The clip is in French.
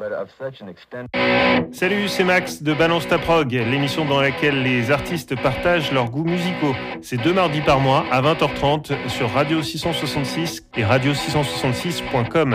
Salut, c'est Max de Balance ta prog, l'émission dans laquelle les artistes partagent leurs goûts musicaux. C'est 2 mardis par mois à 20h30 sur Radio 666 et radio666.com.